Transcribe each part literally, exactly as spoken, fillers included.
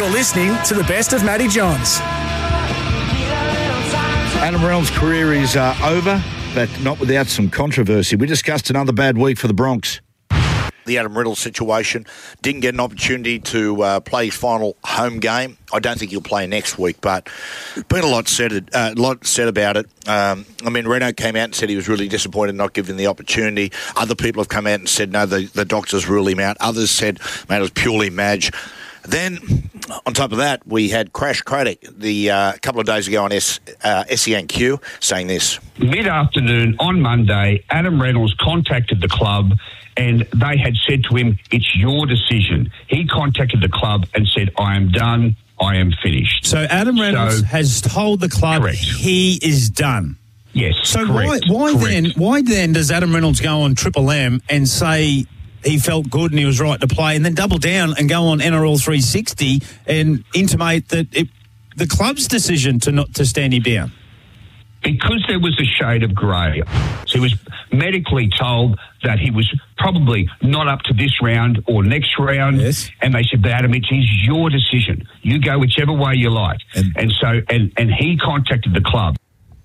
You're listening to the best of Matty Johns. Adam Reynolds' career is uh, over, but not without some controversy. We discussed another bad week for the Bronx. The Adam Reynolds situation. Didn't get an opportunity to uh, play his final home game. I don't think he'll play next week, but been a lot said, uh, a lot said about it. Um, I mean, Reno came out and said he was really disappointed not given the opportunity. Other people have come out and said, no, the, the doctors ruled him out. Others said, mate, it was purely Madge. Then, on top of that, we had Crash Craddock the uh, a couple of days ago on S, uh, S E N Q saying this. Mid-afternoon on Monday, Adam Reynolds contacted the club and they had said to him, it's your decision. He contacted the club and said, I am done, I am finished. So Adam Reynolds so, has told the club correct. he is done. Yes, So correct, why, why correct. then? Why then does Adam Reynolds go on Triple M and say he felt good and he was right to play, and then double down and go on N R L three sixty and intimate that it, the club's decision to not to stand him down? Because there was a shade of grey. So he was medically told that he was probably not up to this round or next round. Yes. And they said, but Adam, it is your decision. You go whichever way you like. And, and so, and, and he contacted the club.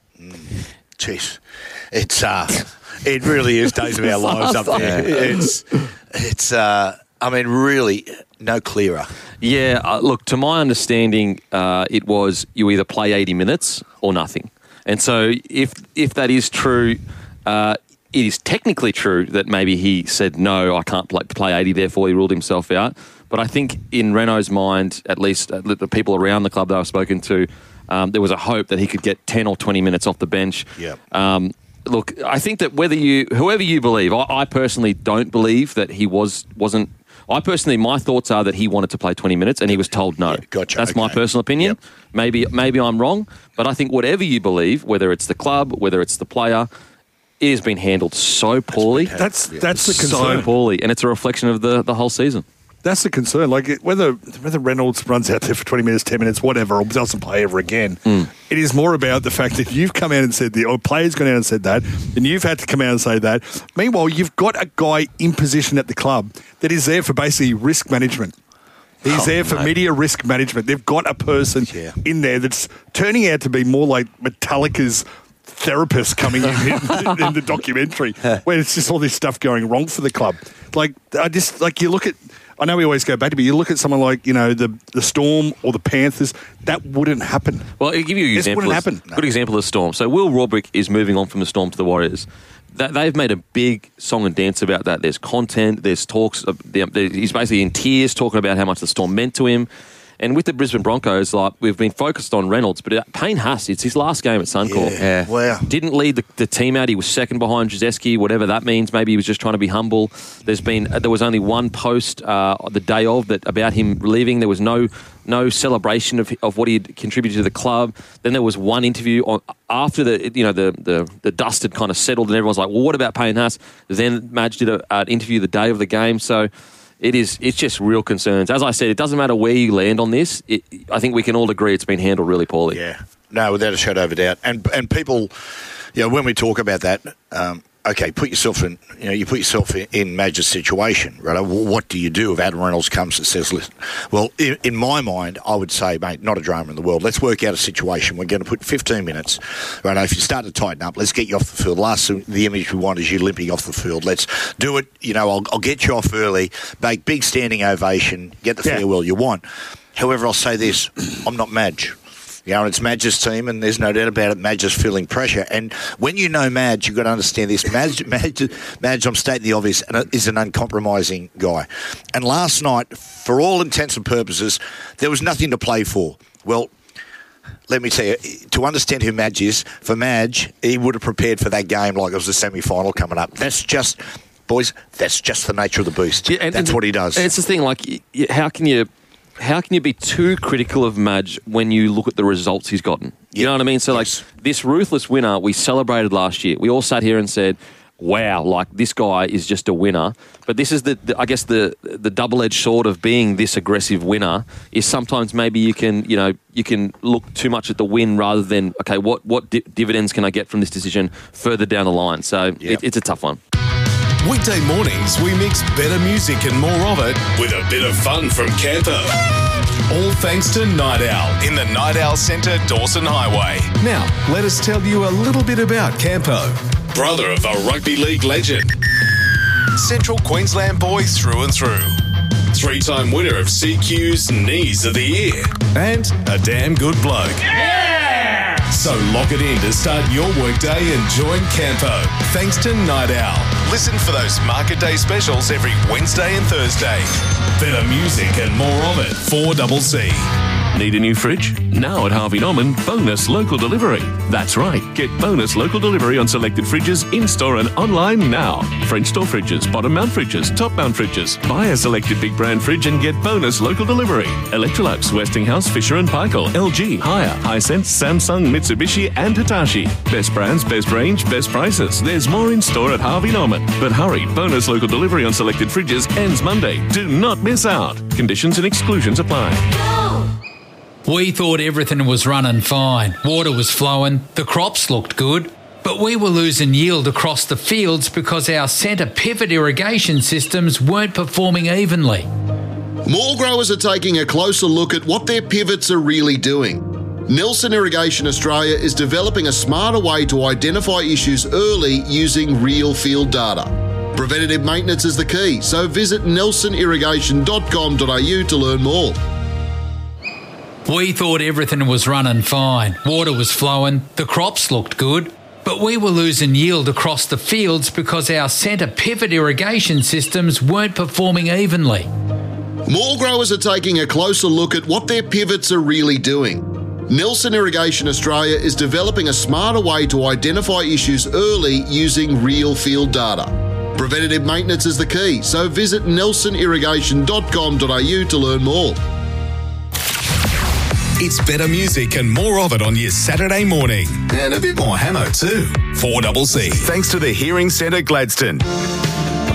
Jeez, it's uh, it really is days of our lives up there. It's it's uh, I mean, really no clearer. Yeah, uh, look, to my understanding, uh, it was you either play eighty minutes or nothing. And so if if that is true, uh, it is technically true that maybe he said, no, I can't play, play eighty, therefore he ruled himself out. But I think in Renault's mind, at least uh, the people around the club that I've spoken to, um, there was a hope that he could get ten or twenty minutes off the bench. Yeah. Um, look, I think that whether you, whoever you believe, I, I personally don't believe that he was, wasn't, I personally, my thoughts are that he wanted to play twenty minutes and he was told no. Yeah, gotcha. That's Okay. my personal opinion. Yep. Maybe maybe I'm wrong, but I think whatever you believe, whether it's the club, whether it's the player, it has been handled so poorly. That's that's the so concern. poorly, and it's a reflection of the, the whole season. That's the concern. Like it, whether whether Reynolds runs out there for twenty minutes, ten minutes, whatever, or doesn't play ever again, Mm. it is more about the fact that you've come out and said the or players gone out and said that, and you've had to come out and say that. Meanwhile, you've got a guy in position at the club that is there for basically risk management. He's Oh, there for mate. media risk management. They've got a person Yeah. in there that's turning out to be more like Metallica's therapist coming in, in, in the documentary, where it's just all this stuff going wrong for the club. Like, I just, like, you look at, I know we always go back to, but you look at someone like, you know, the the Storm or the Panthers, that wouldn't happen. Well, I'll give you an This example. wouldn't Of, happen. Good example of the Storm. So Will Robrick is moving on from the Storm to the Warriors. That they've made a big song and dance about that. There's content, there's talks. Of the, he's basically in tears talking about how much the Storm meant to him. And with the Brisbane Broncos, like we've been focused on Reynolds, but Payne Haas, it's his last game at Suncorp. Yeah. Wow. Didn't lead the, the team out. He was second behind Krzyzewski, whatever that means. Maybe he was just trying to be humble. There's been there was only one post uh, the day of that about him leaving. There was no no celebration of of what he had contributed to the club. Then there was one interview on after the you know the the, the dust had kind of settled, and everyone's like, well, what about Payne Haas? Then Madge did a, an interview the day of the game. So. It is. It's just real concerns. As I said, it doesn't matter where you land on this. It, I think we can all agree it's been handled really poorly. Yeah, no, without a shadow of a doubt. And and people, you know, when we talk about that, um, okay, put yourself in, you know, you put yourself in, in Madge's situation, right? Well, what do you do if Adam Reynolds comes and says, listen, well, in, in my mind, I would say, mate, not a drama in the world. Let's work out a situation. We're going to put fifteen minutes, right? If you start to tighten up, let's get you off the field. Last, the image we want is you limping off the field. Let's do it. You know, I'll, I'll get you off early, make big standing ovation, get the Yeah. farewell you want. However, I'll say this, I'm not Madge. You know, it's Madge's team, and there's no doubt about it. Madge is feeling pressure. And when you know Madge, you've got to understand this. Madge, Madge, Madge I'm stating the obvious, is an uncompromising guy. And last night, for all intents and purposes, there was nothing to play for. Well, let me tell you, to understand who Madge is, for Madge, he would have prepared for that game like it was a semi-final coming up. That's just, boys, that's just the nature of the beast. Yeah, and- that's and what he does. It's the thing, like, y- y- how can you... How can you be too critical of Madge when you look at the results he's gotten? You Yeah. know what I mean? So, Yes. like, this ruthless winner we celebrated last year. We all sat here and said, wow, like, this guy is just a winner. But this is, the, the I guess, the the double-edged sword of being this aggressive winner is sometimes maybe you can, you know, you can look too much at the win rather than, okay, what, what di- dividends can I get from this decision further down the line? So Yep. it, it's a tough one. Weekday mornings, we mix better music and more of it with a bit of fun from Camper All thanks to Night Owl in the Night Owl Centre, Dawson Highway. Now, let us tell you a little bit about Campo. Brother of a rugby league legend. Central Queensland boy through and through. Three-time winner of C Q's Knees of the Year. And a damn good bloke. Yeah! So lock it in to start your workday and join Campo. Thanks to Night Owl. Listen for those Market Day specials every Wednesday and Thursday. Better music and more of it. four C C. Need a new fridge? Now at Harvey Norman, bonus local delivery. That's right, get bonus local delivery on selected fridges in-store and online now. French store fridges, bottom mount fridges, top mount fridges. Buy a selected big brand fridge and get bonus local delivery. Electrolux, Westinghouse, Fisher and Paykel, L G, Haier, Hisense, Samsung, Mitsubishi and Hitachi. Best brands, best range, best prices. There's more in store at Harvey Norman. But hurry, bonus local delivery on selected fridges ends Monday. Do not miss out. Conditions and exclusions apply. We thought everything was running fine. Water was flowing, the crops looked good, but we were losing yield across the fields because our centre pivot irrigation systems weren't performing evenly. More growers are taking a closer look at what their pivots are really doing. Nelson Irrigation Australia is developing a smarter way to identify issues early using real field data. Preventative maintenance is the key, so visit nelson irrigation dot com dot a u to learn more. We thought everything was running fine. Water was flowing, the crops looked good, but we were losing yield across the fields because our centre pivot irrigation systems weren't performing evenly. More growers are taking a closer look at what their pivots are really doing. Nelson Irrigation Australia is developing a smarter way to identify issues early using real field data. Preventative maintenance is the key, so visit nelson irrigation dot com dot a u to learn more. It's better music and more of it on your Saturday morning. And a bit more hammo too. four C C. Thanks to the Hearing Centre Gladstone.